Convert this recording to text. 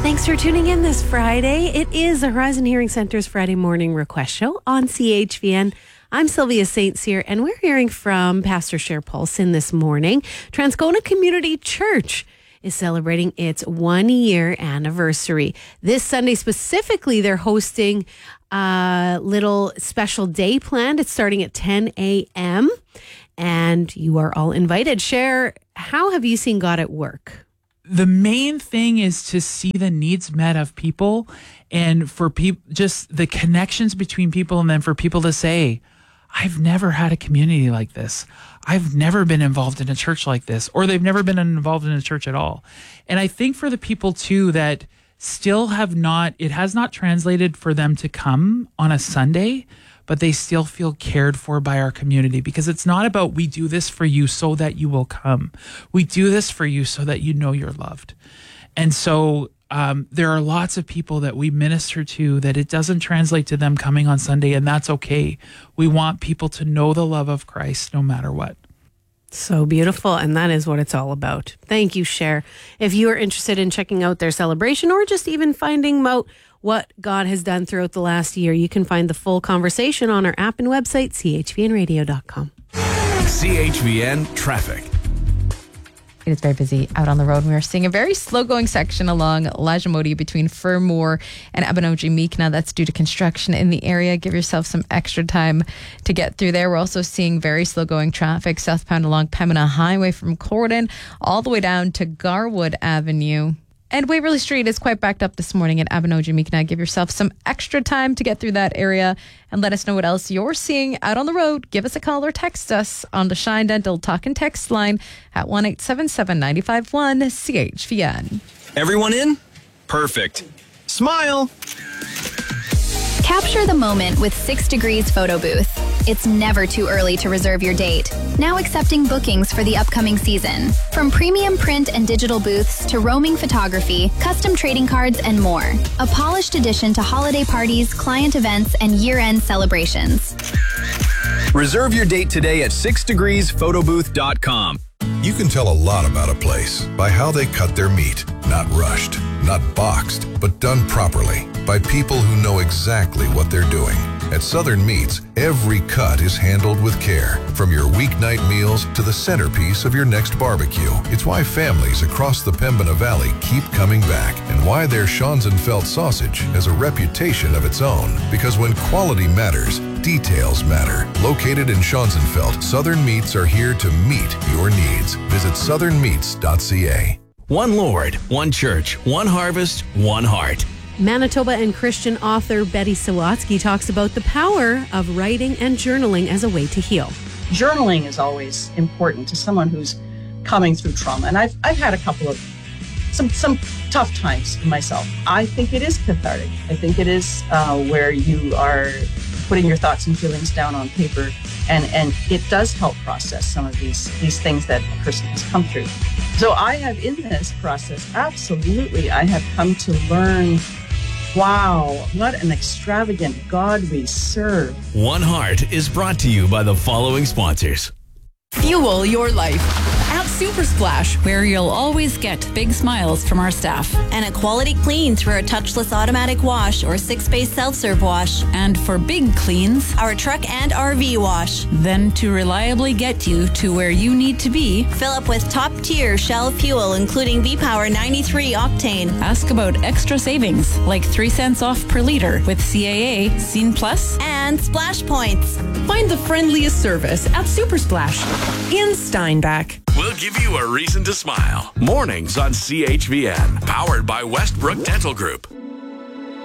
Thanks for tuning in this Friday. It is the Horizon Hearing Center's Friday morning request show on CHVN. I'm Sylvia St. Cyr, and we're hearing from Pastor Cher Paulson this morning. Transcona Community Church is celebrating its 1-year anniversary. This Sunday specifically, they're hosting a little special day planned. It's starting at 10 a.m., and you are all invited. Cher, how have you seen God at work? The main thing is to see the needs met of people, and for people, just the connections between people, and then for people to say, I've never had a community like this. I've never been involved in a church like this, or they've never been involved in a church at all. And I think for the people too that still it has not translated for them to come on a Sunday, but they still feel cared for by our community, because it's not about we do this for you so that you will come. We do this for you so that you know you're loved. And so there are lots of people that we minister to that it doesn't translate to them coming on Sunday, and that's okay. We want people to know the love of Christ no matter what. So beautiful, and that is what it's all about. Thank you, Cher. If you are interested in checking out their celebration, or just even finding out what God has done throughout the last year, you can find the full conversation on our app and website, chvnradio.com. CHVN Traffic. It is very busy out on the road. We are seeing a very slow-going section along Lajamodi between Fermor and Abanoji-Meekna. That's due to construction in the area. Give yourself some extra time to get through there. We're also seeing very slow-going traffic southbound along Pembina Highway from Corden all the way down to Garwood Avenue. And Waverly Street is quite backed up this morning at Abanoji-Meekna. Give yourself some extra time to get through that area and let us know what else you're seeing out on the road. Give us a call or text us on the Shine Dental Talk and Text line at 1-877-951-CHVN. Everyone in? Perfect. Smile. Capture the moment with 6 Degrees Photo Booth. It's never too early to reserve your date. Now accepting bookings for the upcoming season. From premium print and digital booths to roaming photography, custom trading cards, and more. A polished addition to holiday parties, client events, and year-end celebrations. Reserve your date today at 6degreesphotoBooth.com. You can tell a lot about a place by how they cut their meat. Not rushed, not boxed, but done properly by people who know exactly what they're doing. At Southern Meats, every cut is handled with care, from your weeknight meals to the centerpiece of your next barbecue. It's why families across the Pembina Valley keep coming back, and why their Schonzenfeld sausage has a reputation of its own. Because when quality matters, details matter. Located in Schonzenfeld, Southern Meats are here to meet your needs. Visit southernmeats.ca. One Lord, one church, one harvest, one heart. Manitoba and Christian author Betty Sawatsky talks about the power of writing and journaling as a way to heal. Journaling is always important to someone who's coming through trauma. And I've had a couple of some tough times myself. I think it is cathartic. I think it is where you are putting your thoughts and feelings down on paper, and it does help process some of these things that a person has come through. So I have, in this process, absolutely, I have come to learn, wow, what an extravagant God we serve. One Heart is brought to you by the following sponsors. Fuel your life at Super Splash, where you'll always get big smiles from our staff. And a quality clean through our touchless automatic wash or 6-space self-serve wash. And for big cleans, our truck and RV wash. Then to reliably get you to where you need to be, fill up with top-tier Shell fuel, including V-Power 93 octane. Ask about extra savings, like 3 cents off per liter with CAA, Scene Plus, and Splash Points. Find the friendliest service at Super Splash in Steinbach. We'll give you a reason to smile. Mornings on CHVN. Powered by Westbrook Dental Group.